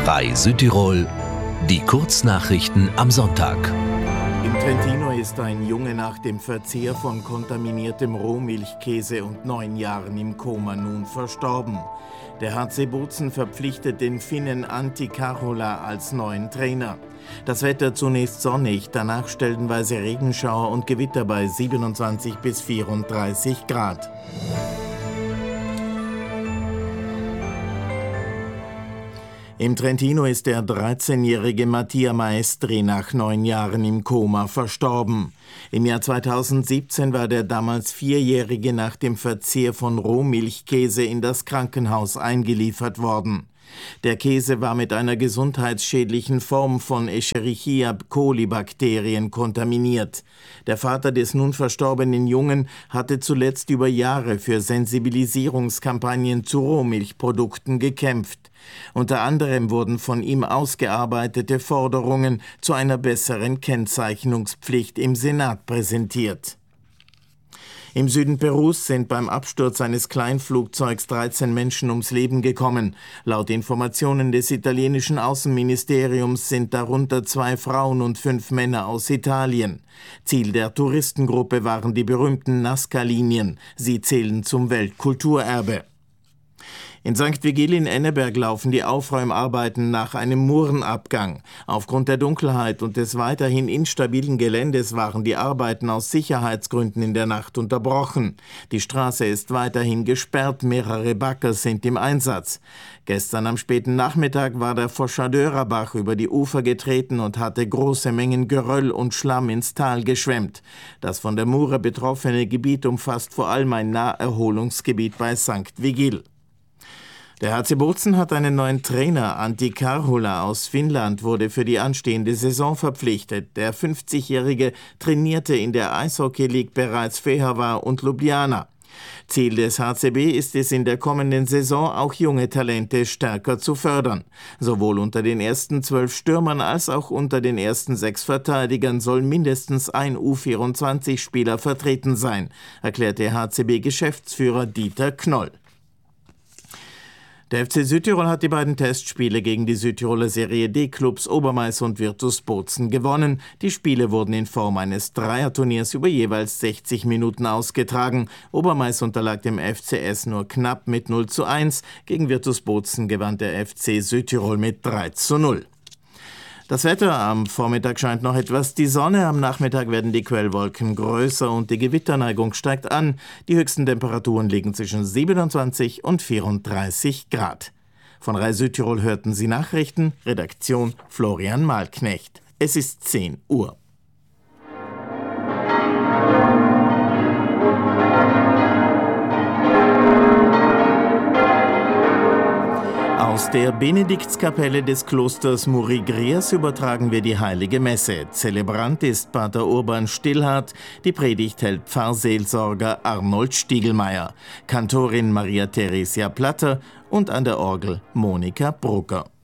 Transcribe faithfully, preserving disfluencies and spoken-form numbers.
Bei Südtirol die Kurznachrichten am Sonntag. Im Trentino ist ein Junge nach dem Verzehr von kontaminiertem Rohmilchkäse und neun Jahren im Koma nun verstorben. Der H C Bozen verpflichtet den Finnen Antti Karhula als neuen Trainer. Das Wetter zunächst sonnig, danach stellenweise Regenschauer und Gewitter bei siebenundzwanzig bis vierunddreißig Grad. Im Trentino ist der dreizehnjährige Mattia Maestri nach neun Jahren im Koma verstorben. Im Jahr zweitausendsiebzehn war der damals Vierjährige nach dem Verzehr von Rohmilchkäse in das Krankenhaus eingeliefert worden. Der Käse war mit einer gesundheitsschädlichen Form von Escherichia coli-Bakterien kontaminiert. Der Vater des nun verstorbenen Jungen hatte zuletzt über Jahre für Sensibilisierungskampagnen zu Rohmilchprodukten gekämpft. Unter anderem wurden von ihm ausgearbeitete Forderungen zu einer besseren Kennzeichnungspflicht im Senat präsentiert. Im Süden Perus sind beim Absturz eines Kleinflugzeugs dreizehn Menschen ums Leben gekommen. Laut Informationen des italienischen Außenministeriums sind darunter zwei Frauen und fünf Männer aus Italien. Ziel der Touristengruppe waren die berühmten Nazca-Linien. Sie zählen zum Weltkulturerbe. In Sankt Vigil in Enneberg laufen die Aufräumarbeiten nach einem Murenabgang. Aufgrund der Dunkelheit und des weiterhin instabilen Geländes waren die Arbeiten aus Sicherheitsgründen in der Nacht unterbrochen. Die Straße ist weiterhin gesperrt, mehrere Bagger sind im Einsatz. Gestern am späten Nachmittag war der Foschadörer-Bach über die Ufer getreten und hatte große Mengen Geröll und Schlamm ins Tal geschwemmt. Das von der Mure betroffene Gebiet umfasst vor allem ein Naherholungsgebiet bei Sankt Vigil. Der H C Bozen hat einen neuen Trainer. Antti Karhula aus Finnland wurde für die anstehende Saison verpflichtet. Der fünfzigjährige trainierte in der Eishockey League bereits Fehervar und Ljubljana. Ziel des H C B ist es, in der kommenden Saison auch junge Talente stärker zu fördern. Sowohl unter den ersten zwölf Stürmern als auch unter den ersten sechs Verteidigern soll mindestens ein U vierundzwanzig-Spieler vertreten sein, erklärte H C B-Geschäftsführer Dieter Knoll. Der F C Südtirol hat die beiden Testspiele gegen die Südtiroler Serie D-Clubs Obermais und Virtus Bozen gewonnen. Die Spiele wurden in Form eines Dreierturniers über jeweils sechzig Minuten ausgetragen. Obermais unterlag dem F C S nur knapp mit null zu eins. Gegen Virtus Bozen gewann der F C Südtirol mit drei zu null. Das Wetter: Am Vormittag scheint noch etwas die Sonne, am Nachmittag werden die Quellwolken größer und die Gewitterneigung steigt an. Die höchsten Temperaturen liegen zwischen siebenundzwanzig und vierunddreißig Grad. Von Rai Südtirol hörten Sie Nachrichten, Redaktion Florian Malknecht. Es ist zehn Uhr. Aus der Benediktskapelle des Klosters Muri-Griers übertragen wir die Heilige Messe. Zelebrant ist Pater Urban Stillhardt, die Predigt hält Pfarrseelsorger Arnold Stiegelmeier, Kantorin Maria Theresia Platter und an der Orgel Monika Brucker.